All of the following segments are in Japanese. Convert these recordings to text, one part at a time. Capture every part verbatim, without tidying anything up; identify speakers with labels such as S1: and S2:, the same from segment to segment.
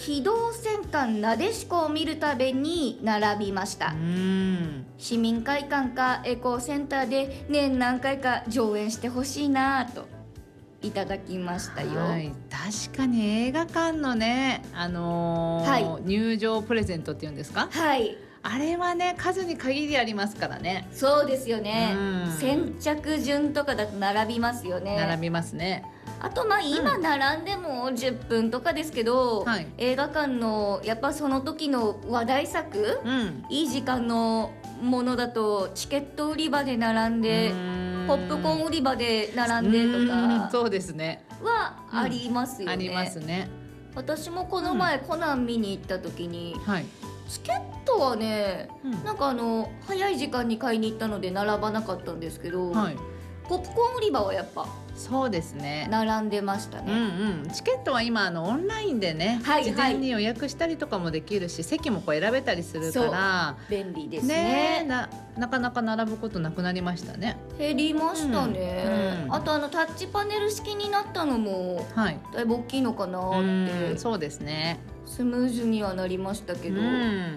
S1: 機動戦艦なでしこを見るために並びました。
S2: うん、
S1: 市民会館かエコーセンターで年何回か上演してほしいなといただきましたよ。
S2: はい、確かに映画館のね、あのー
S1: はい、
S2: 入場プレゼントっていうんですか、
S1: はい、
S2: あれはね数に限りありますからね。
S1: そうですよね、
S2: うん、
S1: 先着順とかだと並びますよね。
S2: 並びますね。
S1: あとまあ今並んでもじゅっぷんとかですけど、
S2: はい、
S1: 映画館のやっぱその時の話題作、
S2: うん、
S1: いい時間のものだとチケット売り場で並んで、ポップコーン売り場で並んでとか
S2: そうですね
S1: はありますよね、
S2: ありますね。
S1: 私もこの前、うん、コナン見に行った時に、
S2: はい、
S1: チケットはね、うん、なんかあの早い時間に買いに行ったので並ばなかったんですけど、はい、ポップコーン売り場はやっぱ
S2: そうですね
S1: 並んでましたね、
S2: うんうん、チケットは今あのオンラインでね、はいはい、事前に予約したりとかもできるし席もこう選べたりするから
S1: 便利です ね,
S2: ね な, なかなか並ぶことなくなりましたね。
S1: 減りましたね、
S2: うんうん、
S1: あとあのタッチパネル式になったのも、はい、だいぶ大きいのかなって、
S2: うん、そうですね、
S1: スムーズにはなりましたけど、
S2: うん、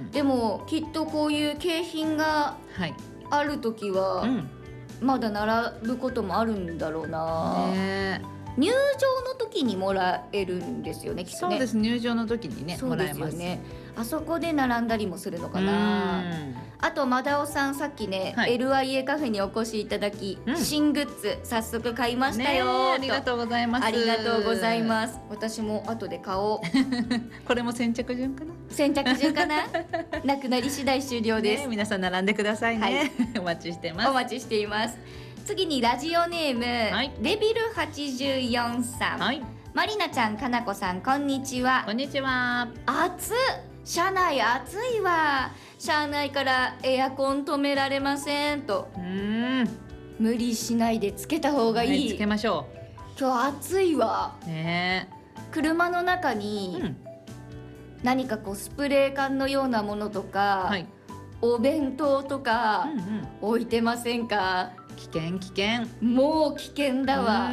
S1: でもきっとこういう景品がある時は、はい、うんまだ並ぶこともあるんだろうな、ね、入場の時にもらえるんですよね、きっとね。
S2: そうです、入場の時にねもらえますよね。
S1: あそこで並んだりもするのかな。あとマダオさんさっきね、はい、エルアイエー カフェにお越しいただき、うん、新グッズ早速買いましたよ、ね、
S2: ありがとうございます。
S1: ありがとうございます。私も後で買おう
S2: これも先着順かな、
S1: 先着順かななくなり次第終了です、
S2: ね、皆さん並んでくださいね、はい、お待ちしてます。
S1: お待ちしています。次にラジオネーム、はい、レビルはちじゅうよんさん、はい、マリナちゃん、かなこさん、こんにちは。
S2: こんにちは。
S1: 暑っ、車内暑いわ。車内からエアコン止められませんと。うーん、無理しないでつけた方がいい、
S2: はい、つけましょう。
S1: 今日暑いわ、ね、車の中に、うん、何かこうスプレー缶のようなものとか、はい、お弁当とか、うんうん、置いてませんか？
S2: 危険危険、
S1: もう危険だわ、うん、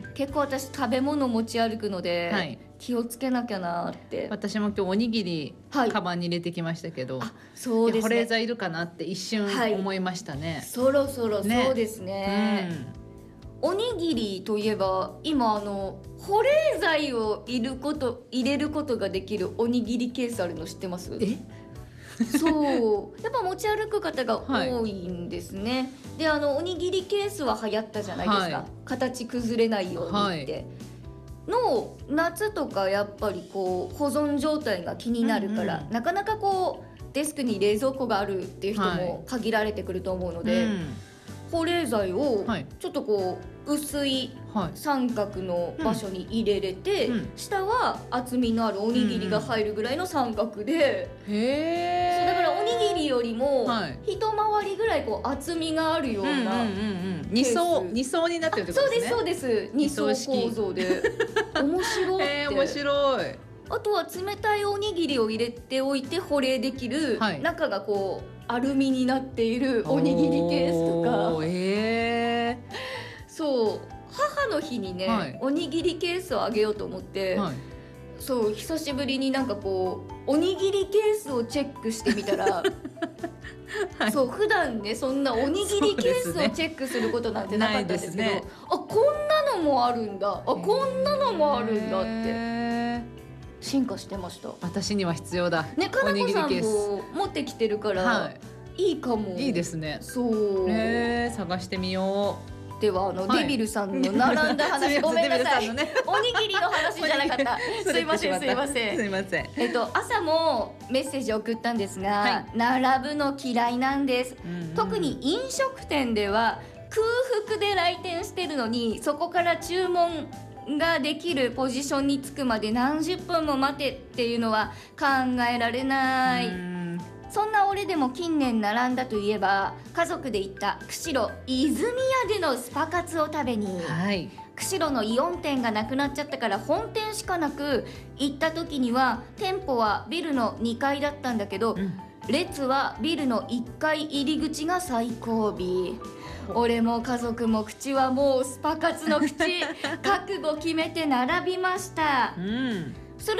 S1: 結構私食べ物持ち歩くので、はい、気をつけなきゃなって。私も今日おにぎり、はい、カバンに入れてきましたけど、あ、そうですね、保冷剤いるかなって一瞬思いましたね、はい、そろそろそうですね、ね、うん、おにぎりといえば今あの保冷剤を入れること入れることができるおにぎりケースあるの知ってます？えそうやっぱ持ち歩く方が多いんですね、はい、であのおにぎりケースは流行ったじゃないですか、はい、形崩れないようにって、はい、の夏とかやっぱりこう保存状態が気になるから、うんうん、なかなかこうデスクに冷蔵庫があるっていう人も限られてくると思うので、はい、うん、保冷剤をちょっとこう薄い三角の場所に入れれて、うんうん、下は厚みのあるおにぎりが入るぐらいの三角で、うんうん、へー、そうだからおにぎりよりも一回りぐらいこう厚みがあるような
S2: 二層二層になってるってことですね。
S1: そうですそうです、二層構造で面白いって、
S2: えー、面白い。
S1: あとは冷たいおにぎりを入れておいて保冷できる、はい、中がこうアルミになっているおにぎりケースとか、えー、そう母の日にね、はい、おにぎりケースをあげようと思って、はい、そう久しぶりになんかこうおにぎりケースをチェックしてみたらはい、そう普段ねそんなおにぎりケースをチェックすることなんてなかったんですけど、ね、あこんなのもあるんだ、あこんなのもあるんだって進化してました。
S2: 私には必要だ
S1: ね、かなこさんも持ってきてるから、はい、いいかも。
S2: いいですね。
S1: そう、
S2: えー、探してみよう。
S1: ではあの、はい、デビルさんの並んだ話ごめんなさい、ね、おにぎりの話じゃなかったすいませんすいません
S2: すいません、
S1: えっと、朝もメッセージ送ったんですが、はい、並ぶの嫌いなんです、うんうん、特に飲食店では空腹で来店してるのにそこから注文ができるポジションにつくまで何十分も待てっていうのは考えられない。うん、そんな俺でも近年並んだといえば家族で行った釧路泉屋でのスパカツを食べに、はい、釧路のイオン店がなくなっちゃったから本店しかなく、行った時には店舗はビルのにかいだったんだけど、うん、列はビルのいっかい入り口が最後尾。俺も家族も口はもうスパカツの口覚悟決めて並びました、うん、